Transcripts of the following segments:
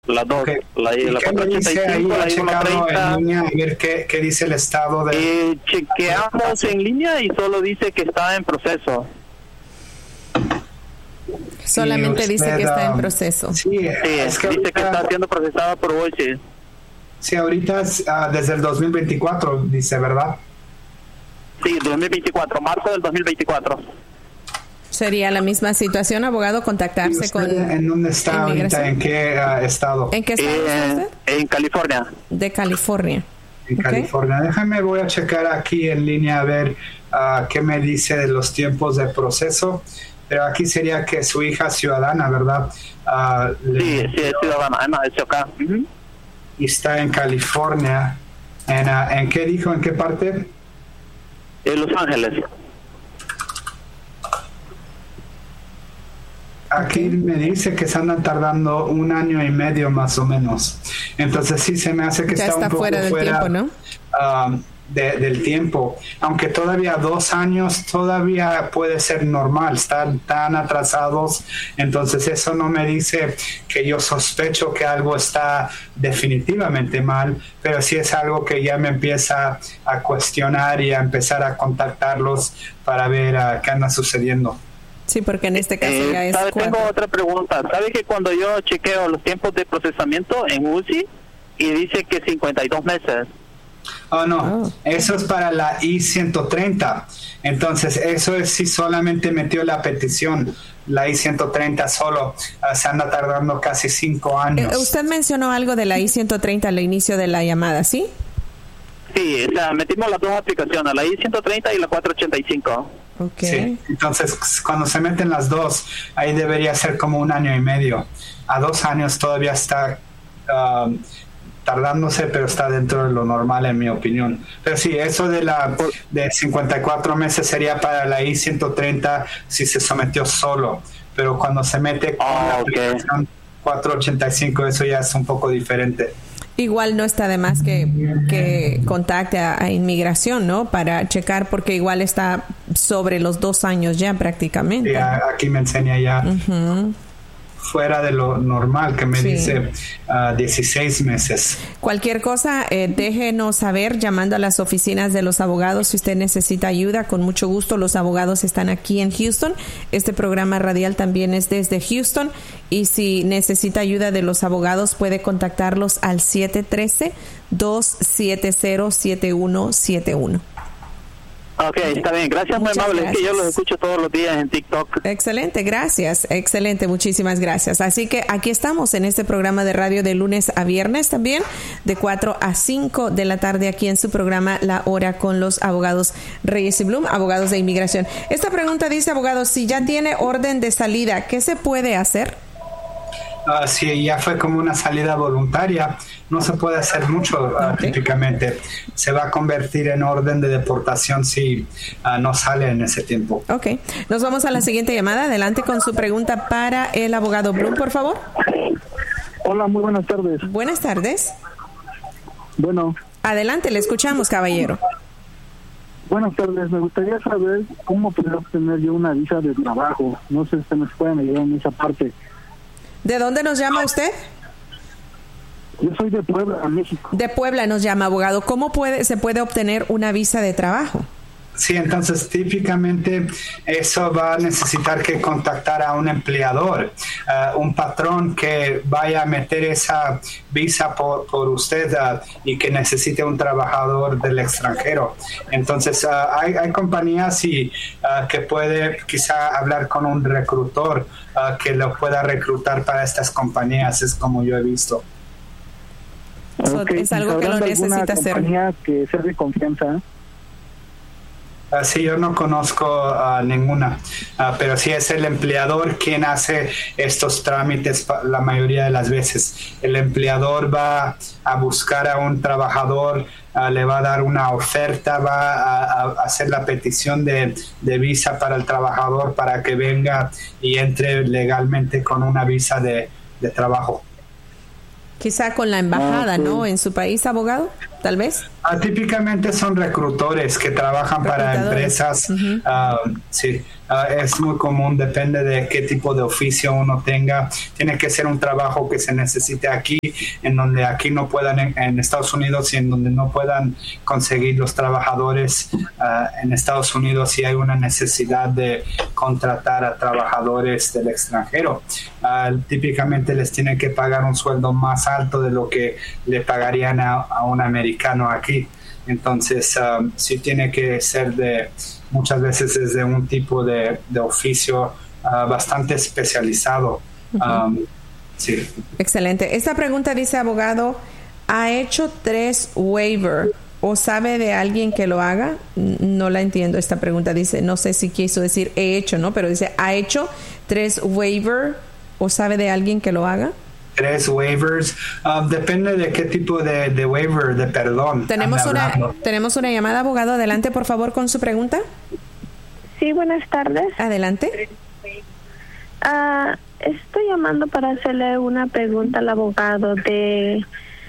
las dos. Okay. La ¿Y qué me dice ahí? 485, la Checado 130. en línea, a ver qué dice el estado de... Chequeamos en línea y solo dice que está en proceso. Solamente dice que está en proceso. Sí, es que dice ahorita, que está siendo procesada por Voices. sí, ahorita es, desde el 2024, dice, ¿verdad? Sí, 2024, marzo del 2024. Sería la misma situación, abogado, ¿Y contactarse usted con en dónde está ahorita? inmigración. ¿En qué estado? ¿En qué estado está usted? En California. De California. En Ok. California. Déjame, voy a checar aquí en línea a ver qué me dice de los tiempos de proceso. Pero aquí sería que su hija es ciudadana, ¿verdad? Sí, es ciudadana, además es acá. Y está en California. ¿En qué dijo? ¿En qué parte? En Los Ángeles. Aquí me dice que se andan tardando 1 año y medio más o menos. Entonces sí se me hace que Ya está un poco fuera del tiempo, ¿no? Del tiempo. Aunque todavía 2 años todavía puede ser normal. Están tan atrasados. Entonces eso no me dice que yo sospecho que algo está definitivamente mal, pero sí es algo que ya me empieza a cuestionar y a empezar a contactarlos para ver qué anda sucediendo. Sí, porque en este caso ya es ¿sabe? Tengo 4. otra pregunta. ¿Sabe que cuando yo chequeo los tiempos de procesamiento en UCI y dice que 52 meses? Oh, no, eso es para la I-130. Entonces, eso es si solamente metió la petición. La I-130 solo se anda tardando casi 5 años. Usted mencionó algo de la I-130 al inicio de la llamada, ¿sí? Sí, o sea, metimos las dos aplicaciones, la I-130 y la 485. Okay. Sí, entonces cuando se meten las dos, ahí debería ser como 1 año y medio. A 2 años todavía está tardándose, pero está dentro de lo normal en mi opinión. Pero sí, eso de 54 meses sería para la I-130 si se sometió solo, pero cuando se mete con la aplicación 485, eso ya es un poco diferente. Igual no está de más que contacte a inmigración, ¿no? Para checar, porque igual está sobre los 2 años ya prácticamente. Sí, aquí me enseña ya fuera de lo normal, que me dice 16 meses. Cualquier cosa, déjenos saber llamando a las oficinas de los abogados si usted necesita ayuda. Con mucho gusto, los abogados están aquí en Houston. Este programa radial también es desde Houston. Y si necesita ayuda de los abogados, puede contactarlos al 713-270-7171. Ok, está bien. Gracias, muy amable. Es que yo los escucho todos los días en TikTok. Excelente, gracias. Excelente, muchísimas gracias. Así que aquí estamos en este programa de radio de lunes a viernes también, de 4 a 5 de la tarde, aquí en su programa La Hora con los abogados Reyes y Bloom, abogados de inmigración. Esta pregunta dice, abogado, si ya tiene orden de salida, ¿qué se puede hacer? Si ya fue como una salida voluntaria, no se puede hacer mucho típicamente. Se va a convertir en orden de deportación si no sale en ese tiempo. Ok, nos vamos a la siguiente llamada. Adelante con su pregunta para el abogado Bloom, por favor. Hola, muy buenas tardes. Buenas tardes. Bueno. Adelante, le escuchamos, caballero. Buenas tardes, me gustaría saber cómo puedo obtener yo una visa de trabajo. No sé si nos pueden ayudar en esa parte. ¿De dónde nos llama usted? Yo soy de Puebla, México. De Puebla nos llama, abogado. ¿Cómo se puede obtener una visa de trabajo? Sí, entonces típicamente eso va a necesitar que contactar a un empleador, un patrón que vaya a meter esa visa por usted y que necesite un trabajador del extranjero. Entonces hay compañías que puede quizá hablar con un reclutor que lo pueda reclutar para estas compañías, es como yo he visto. Es algo que lo necesita hacer. ¿Compañía que sea de confianza? Sí, yo no conozco ninguna, pero sí es el empleador quien hace estos trámites la mayoría de las veces. El empleador va a buscar a un trabajador, le va a dar una oferta, va a hacer la petición de visa para el trabajador para que venga y entre legalmente con una visa de trabajo. Quizá con la embajada, ¿no? En su país, abogado, tal vez. Típicamente son reclutadores que trabajan para empresas, sí, es muy común, depende de qué tipo de oficio uno tenga. Tiene que ser un trabajo que se necesite aquí, en donde aquí no puedan, en Estados Unidos, y en donde no puedan conseguir los trabajadores en Estados Unidos, si hay una necesidad de contratar a trabajadores del extranjero. Típicamente les tienen que pagar un sueldo más alto de lo que le pagarían a un americano aquí. Entonces, sí tiene que ser muchas veces es de un tipo de oficio bastante especializado. Sí. Excelente. Esta pregunta dice, abogado, ¿ha hecho 3 waivers o sabe de alguien que lo haga? No la entiendo esta pregunta. Dice, no sé si quiso decir he hecho, ¿no? Pero dice, ¿ha hecho 3 waivers o sabe de alguien que lo haga? 3 waivers. Depende de qué tipo de waiver, de perdón. Tenemos una llamada, abogado. Adelante, por favor, con su pregunta. Sí, buenas tardes. Adelante. Estoy llamando para hacerle una pregunta al abogado de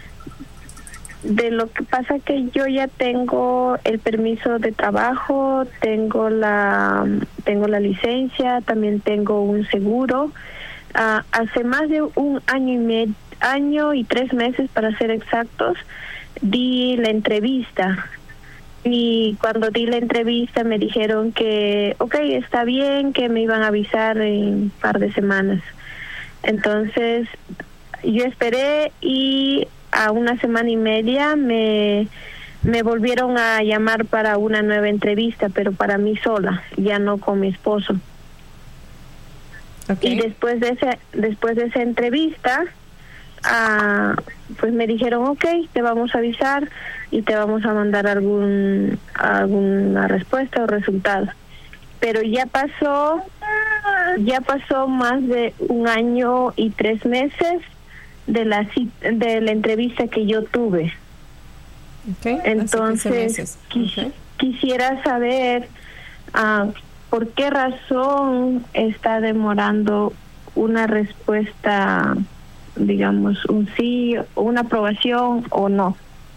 lo que pasa, que yo ya tengo el permiso de trabajo, tengo la licencia, también tengo un seguro. Hace más de un año y 3 meses, para ser exactos, di la entrevista. Y cuando di la entrevista me dijeron que está bien, que me iban a avisar en un par de semanas. Entonces yo esperé y a 1 semana y media me volvieron a llamar para una nueva entrevista, pero para mí sola, ya no con mi esposo. Okay. Y después de esa entrevista, pues me dijeron, te vamos a avisar y te vamos a mandar alguna respuesta o resultado. Pero ya pasó más de 1 año y 3 meses de la entrevista que yo tuve. Okay. Entonces, quisiera saber por qué razón está demorando una respuesta, digamos, un sí, una aprobación o no.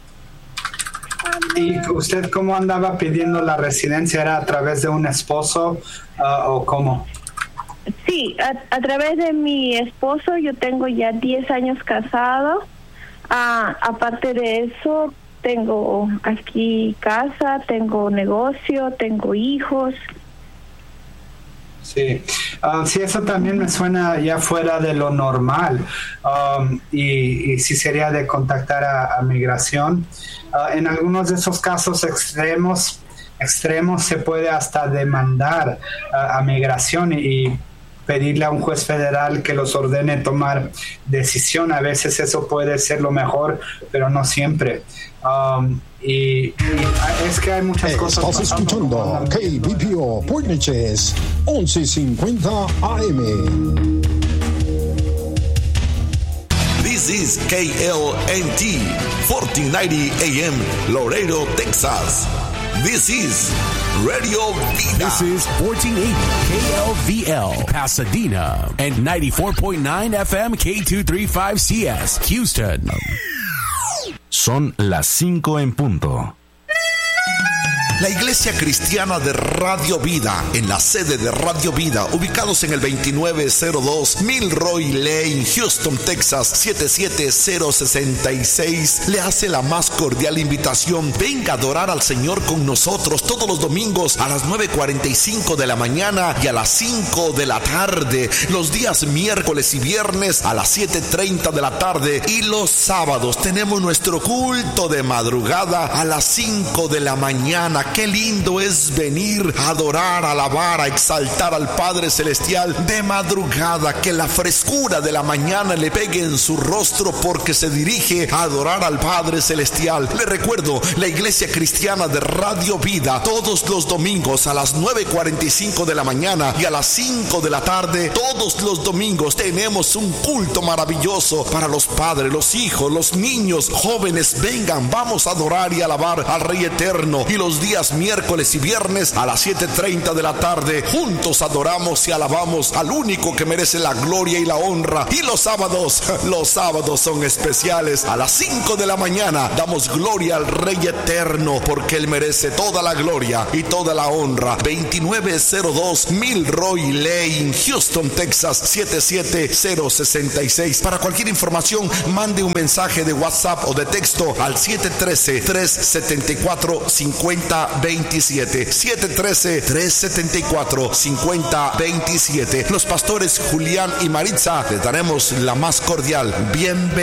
¿Y usted cómo andaba pidiendo la residencia? ¿Era a través de un esposo o cómo? Sí, a través de mi esposo. Yo tengo ya 10 años casado. Aparte de eso, tengo aquí casa, tengo negocio, tengo hijos. Sí, sí, eso también me suena ya fuera de lo normal, y sí sería de contactar a migración. En algunos de esos casos extremos se puede hasta demandar a migración y pedirle a un juez federal que los ordene tomar decisión. A veces eso puede ser lo mejor, pero no siempre. Y es que hay muchas cosas. Estás escuchando KBPO Puerniches 1150 AM. This is KLNT 1490 AM, Laredo, Texas. This is Radio Vida. This is 1480 KLVL, Pasadena, and 94.9 FM K235CS, Houston. Son las 5 en punto. La Iglesia Cristiana de Radio Vida, en la sede de Radio Vida, ubicados en el 2902 Milroy Lane, Houston, Texas, 77066, le hace la más cordial invitación. Venga a adorar al Señor con nosotros todos los domingos a las 9:45 de la mañana y a las 5 de la tarde, los días miércoles y viernes a las 7:30 de la tarde, y los sábados tenemos nuestro culto de madrugada a las 5 de la mañana. Qué lindo es venir a adorar, a alabar, a exaltar al Padre Celestial de madrugada. Que la frescura de la mañana le pegue en su rostro, porque se dirige a adorar al Padre Celestial. Le recuerdo, la Iglesia Cristiana de Radio Vida, todos los domingos a las 9:45 de la mañana y a las 5 de la tarde, todos los domingos tenemos un culto maravilloso para los padres, los hijos, los niños, jóvenes. Vengan, vamos a adorar y alabar al Rey Eterno. Y los días días miércoles y viernes a las 7:30 de la tarde. Juntos adoramos y alabamos al único que merece la gloria y la honra. Y los sábados son especiales. A las 5 de la mañana damos gloria al Rey Eterno, porque Él merece toda la gloria y toda la honra. 2902 Milroy Lane, Houston, Texas 77066. Para cualquier información, mande un mensaje de WhatsApp o de texto al 713-374-5027. 713-374-5027. Los pastores Julián y Maritza les daremos la más cordial bienvenida.